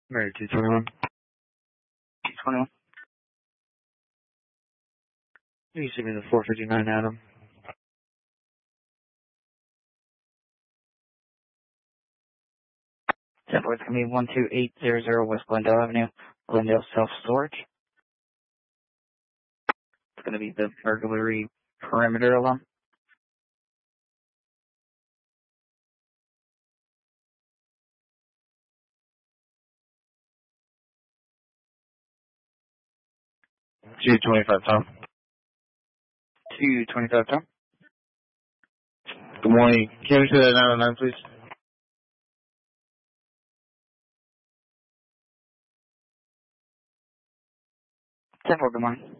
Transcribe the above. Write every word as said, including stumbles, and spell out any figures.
Mary two twenty-one. two twenty-one. You see me the four fifty-nine Adam. ten four, it's going to be one two eight zero zero West Glendale Avenue, Glendale Self-Storage. It's going to be the burglary perimeter alarm. two twenty-five Tom. two twenty-five, Tom. Good morning. Can we say that nine oh nine, please? ten four, good morning.